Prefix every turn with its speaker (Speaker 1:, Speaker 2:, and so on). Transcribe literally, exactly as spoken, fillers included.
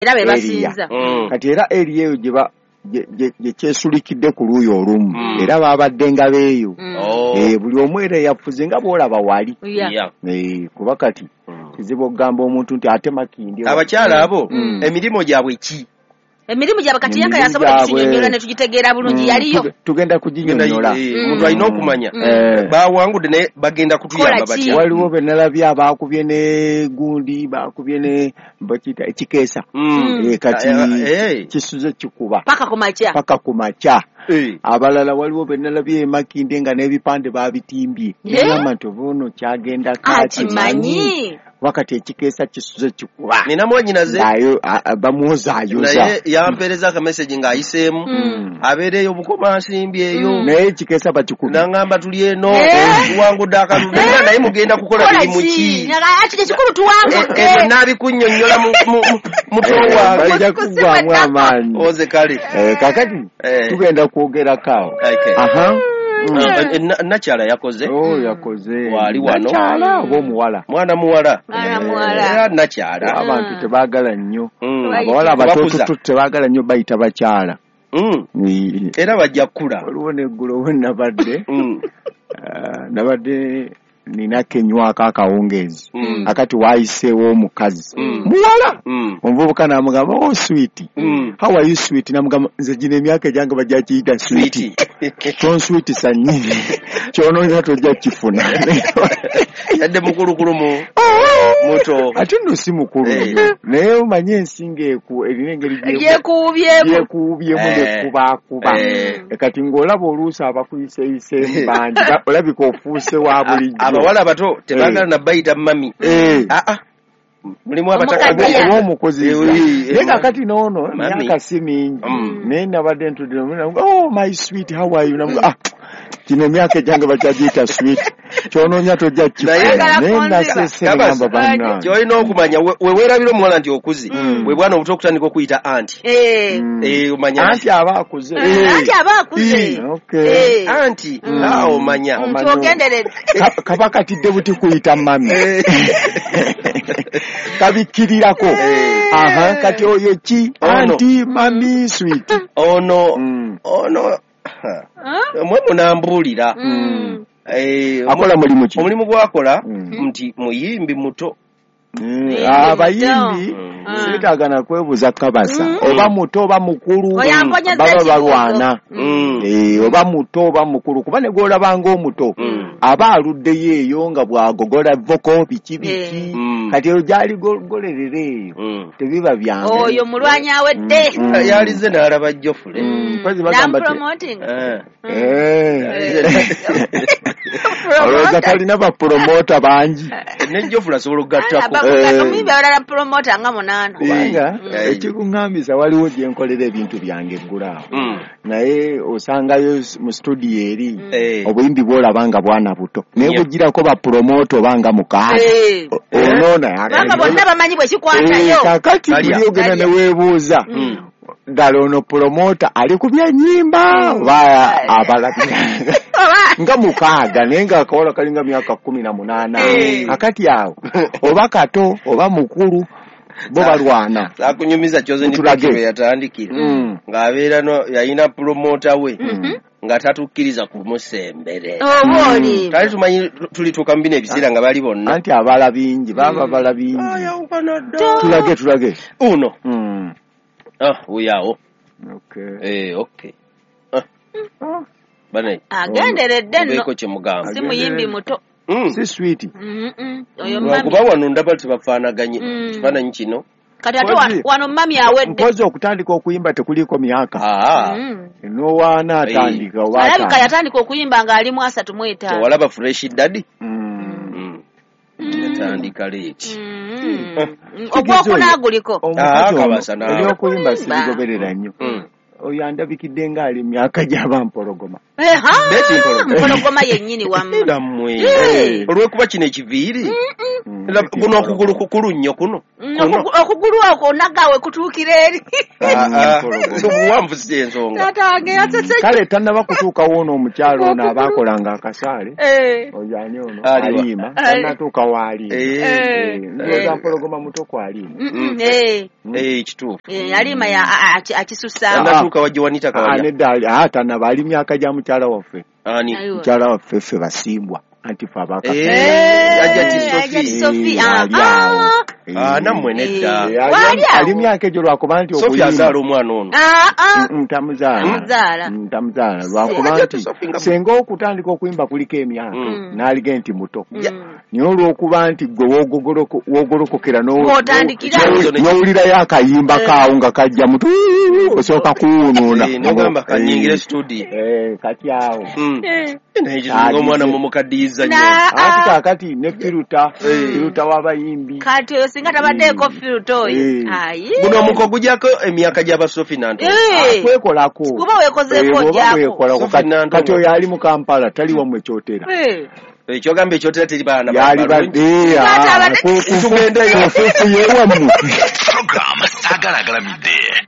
Speaker 1: era be basinza
Speaker 2: kati era area eyo gye ba gye kyesulikidde ku luuyi olumu era babadde nga beeyo buli omu era yafuze nga bw'olaba wali kuba kati kizibu okugamba omuntu nti ate Makindye
Speaker 3: abakyala abo emirimu gyabwe ki
Speaker 1: emirimu gyabwe kati yaka yasobola kukinyonnyola ne tugitegeera bulungi yaliyo
Speaker 2: tugenda kuginyonnyola
Speaker 3: omuntu alina okumanya bawangudde naye bagenda kutuyamba batya
Speaker 2: waliwo be nalabye abaakubye ne gundi baakubye ne bakiyita ekikeesa kati kisuze kikuba
Speaker 1: paka ku makya
Speaker 2: paka ku makya abalala waliwo be nalabye Makindye nga n'ebipande baabitimbye ngamba nti obuno kyagenda
Speaker 1: kakimanyi
Speaker 2: wakati ekikeesa kisuze kikuba
Speaker 3: nina mwanyinaze
Speaker 2: ayo bamuwozaayoza
Speaker 3: yampeereza aka message ng'ayiseemu abeereyo bukoma nsimbi eyo
Speaker 2: naye ekikeesa bakikubi
Speaker 3: nangamba tuli eno tuwangudde akalulu naye mugenda kukola mirimu ki
Speaker 1: ekikulu tuwangudde
Speaker 3: ebyo naabikunnyonnyola muto wange
Speaker 2: ajja kuggwamu amaanyi
Speaker 3: oze kale
Speaker 2: kakati tugenda kwogerako awo aha nakyala yakoze oh yakoze
Speaker 3: wali wano
Speaker 2: nakyala oba omuwala
Speaker 3: mwana muwala
Speaker 1: era
Speaker 3: nakyala
Speaker 2: abantu tebaagala nnyo abawala abatototo tebaagala nnyo bayita bakyala
Speaker 3: era bajja kukula
Speaker 2: waliwo neggulo we nabadde nabadde nina kenywako akawungeezi akati waayiseewo omukazi muwala omuvubuka namugamba oh sweet how are you sweet namugamba nze gino emyaka egyange bajja kiyita sweet tonsweetisa nnyini kyonoonya tojja kifuna
Speaker 3: yadde mukulukulu mu muto
Speaker 2: ate nno si mukulu naye omanye ensinga eku erina engeri
Speaker 1: gyekuubyemu
Speaker 2: nekubaakuba kati ng'olaba oluusi abakuyiseeyiseemu bangi olabika ofuuse wa bulijjo
Speaker 3: abawala abato tebaagala na bayita mami aa mulimu
Speaker 2: abataka omukozi naye kakati noono myaka si mingi naye nabadde ntudde oh my sweet how are you namuga kino emyaka egyange bakyagiyita sweet kyonoonya tojja kifuna naye nasesengamba bannange
Speaker 3: kyolina okumanya weweerabira omuwala nti okuze bwe bwana obuto okutandika okuyita anti omanya
Speaker 2: anti aba akuze
Speaker 1: anti aba akuze
Speaker 3: anti awo omanya
Speaker 2: kaba katidde buti kuyita mami kabikkirirako aha kati oyo ki anti mami sweet
Speaker 3: ono ono mwe munambuulira
Speaker 2: akola mulimu ki
Speaker 3: omulimu gwakola nti muyimbi muto
Speaker 2: abayimbi sitagana kwebuza kabasa oba muto oba mukulu baba balwana oba muto oba mukulu kuba ne gwolabanga omuto aba aluddeyo eyo nga bwagogola voko biki biki kati eyo gyali golerera eyo tebiba byange
Speaker 1: oyo mulwanyi awedde
Speaker 3: yalize n'alaba Jofule
Speaker 2: olowooza talina bapromota bangi
Speaker 3: ne Jofule asobola okugattako
Speaker 1: omuyimbi abalala promota nga munaana
Speaker 2: kubanga ekikuŋŋambisa waliwo gye nkolera ebintu byange eggulaawo naye osangayo mu studio eri obuyimbi bw'olaba nga bwana buto naye bugirako bapromota oba nga mukaazi onoona
Speaker 1: bonna bamanyi bwe kikwatayo
Speaker 2: kakati buli ogenda ne weebuuza ddala ono promota ali ku byennyimba oba abalabira nga mukaaga naye nga akawala kalinga myaka kumi na munaana akati awo oba kato oba mukulu bo balwana
Speaker 3: sakunyumiza kyoze nitulage yatandikira ng'abeera no yayina promota we nga tatukkiriza kumusembere
Speaker 1: oboli
Speaker 3: kale tumanyi tulituuka mu bino ebiseera nga bali bonna
Speaker 2: anti abala bingi baba bala bingi tulage tulage
Speaker 3: uno ah uyawo
Speaker 2: okay
Speaker 3: eh okay ah bane
Speaker 1: agenderedde nno
Speaker 3: ko kyemugamba
Speaker 1: si muyimbi muto
Speaker 2: si sweet
Speaker 1: oyo mami
Speaker 3: kuba wano ndaba tebafaanaganye kifaananyi kino
Speaker 1: kati ate wano mami awedde
Speaker 2: mpozi okutandika okuyimba tekuliko myaka nowaana atandika
Speaker 1: alabika yatandika okuyimba ng'ali mu asatu mu etaano
Speaker 3: walaba fresh daddy yatandika leeti
Speaker 1: ogwokuna guliko
Speaker 2: ebyokuyimba sibigoberera nnyo oyo andabikidde ng'ali myaka gy'abampologoma
Speaker 1: mpologoma yennyini wamu
Speaker 3: olwekuba kino ekiviiri kuno okugulu kukulu nnyo kuno
Speaker 1: okugulu ako nagawe kutuukira eri
Speaker 3: buwanvu si ensonga
Speaker 2: kale tannaba kutuuka woono omukyalo ono abaakolanga akasaale ojani ono aliima tannatuuka waaliima ndowooza mpologoma muto ku aliima
Speaker 3: kituufu
Speaker 1: aliima akisusa
Speaker 3: tannatuuka wagiwanita
Speaker 2: nedda tannaba ali myaka gya mukyala waffe
Speaker 3: ani
Speaker 2: mukyala waffe ffe basimbwa anti fe abaka
Speaker 3: nammwe nedda
Speaker 2: ali myaka egyo lwakuba nti
Speaker 3: Sophie azaala omwana ono
Speaker 2: tamuzaala tamuzaala lwakuba nti senga okutandika okuyimba kuliko emyaka n'aliga nti muto naye olw'okuba nti gwe wogolokokera n'owulirayo akayimba kaawo nga kajja muto osooka kuwunuuna
Speaker 3: nogamba kanyingire studio
Speaker 2: kati awo
Speaker 3: omwana mumukaddiyiza nnyo
Speaker 2: ati kaakati ne firuta firuta w'abayimbi
Speaker 1: kati oyo singa tabaddeeko firuta oyo
Speaker 3: guno omuko gugyako emyaka gy'abasofi nanto
Speaker 2: kwekolako
Speaker 1: kuba weekozeeko
Speaker 2: ogyako kati oyo ali mu Kampala tali wamu ekyotera
Speaker 3: ekyogamba ekyotera teri baana
Speaker 2: tugendeyo
Speaker 4: Program Sagalagalamide.